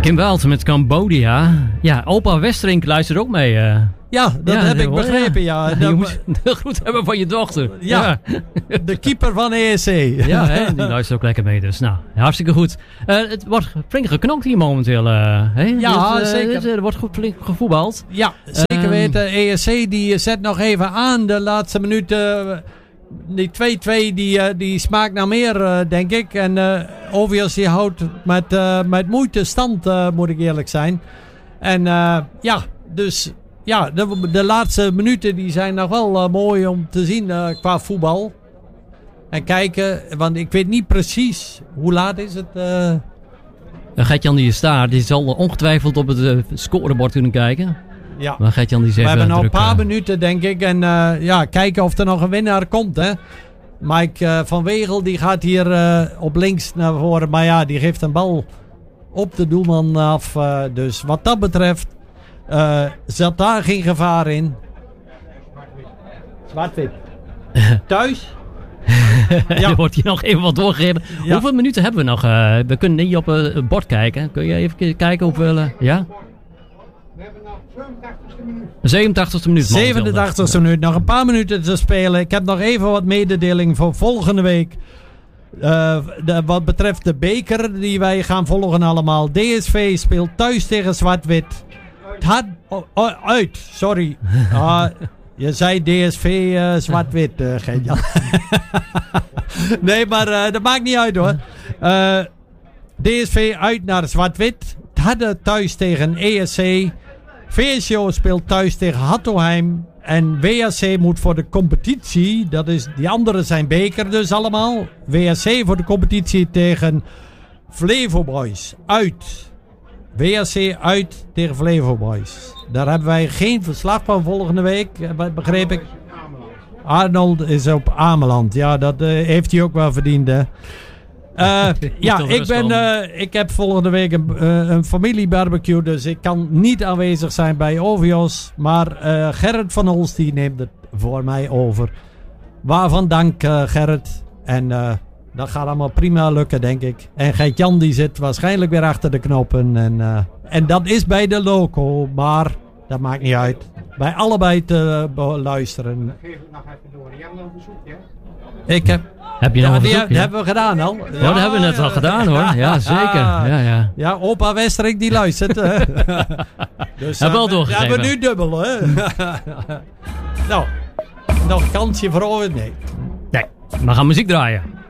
Kim Wild met Cambodja. Ja, opa Westerink luistert ook mee. Ja, dat heb ik begrepen, ja. Je moet de groet hebben van je dochter. Ja, de keeper van ESC. Ja, hè, die luistert ook lekker mee. Dus nou, hartstikke goed. Het wordt flink geknokt hier momenteel. Hè? Ja, zeker. Er wordt goed flink gevoetbald. Ja, zeker weten. ESC die zet nog even aan de laatste minuut. Die 2-2 die smaakt naar meer, denk ik. En Ovios die houdt met moeite stand, moet ik eerlijk zijn. En dus... Ja, de laatste minuten die zijn nog wel mooi om te zien qua voetbal. En kijken, want ik weet niet precies hoe laat is het. Gert-Jan die staat, die zal ongetwijfeld op het scorebord kunnen kijken. Ja. Maar Gert-Jan die zegt... We hebben nog een paar minuten, denk ik. En kijken of er nog een winnaar komt, hè. Mike van Wegel die gaat hier op links naar voren. Maar ja, die geeft een bal op de doelman af. Dus wat dat betreft... zat daar geen gevaar in. Zwart-wit. Thuis? Ja. Er wordt hier nog even wat doorgegeven. Ja. Hoeveel minuten hebben we nog? We kunnen niet op het bord kijken. Kun je even kijken hoeveel... ja? We hebben nog 87e minuut. 87e minuut. Nog een paar minuten te spelen. Ik heb nog even wat mededeling voor volgende week. Wat betreft de beker die wij gaan volgen allemaal. DSV speelt thuis tegen Zwart-Wit. Uit, sorry. Je zei DSV Zwart-Wit, Gert-Jan. Nee, maar dat maakt niet uit hoor. DSV uit naar Zwart-Wit. Hadden thuis tegen ESC. VSO speelt thuis tegen Hattoheim. En WSC moet voor de competitie, dat is, die anderen zijn beker dus allemaal. WSC voor de competitie tegen Flevo Boys uit. WSC uit tegen Flevo Boys. Daar hebben wij geen verslag van volgende week, begreep ik. Arnold is op Ameland. Ja, dat heeft hij ook wel verdiend, hè. Ik heb volgende week een familiebarbecue, dus ik kan niet aanwezig zijn bij Ovios. Maar Gerrit van Olst die neemt het voor mij over. Waarvan dank, Gerrit. En dat gaat allemaal prima lukken, denk ik. En Gert-Jan die zit waarschijnlijk weer achter de knoppen. En dat is bij de loco, maar dat maakt niet uit. Bij allebei te luisteren. Geef het nog even door. Jij hebt nog een bezoekje, hè? Heb je nog een bezoekje? Dat hebben we gedaan al. Ja, dat hebben we net al gedaan hoor. Ja, zeker. Ja. Opa Westerik die luistert. Dus heb wel doorgegeven. We hebben nu dubbel, hè? Nou, nog een kansje voor over? Nee. We gaan muziek draaien.